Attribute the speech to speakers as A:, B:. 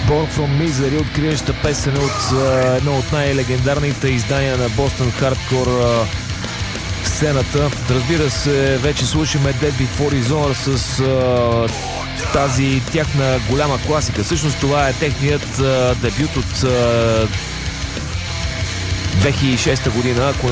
A: Born from Misery, откриваща песен от едно от най-легендарните издания на Boston Hardcore сцената. Разбира се, вече слушаме Dead Before Dishonor с тази тяхна голяма класика. Всъщност това е техният дебют от 2006 година, ако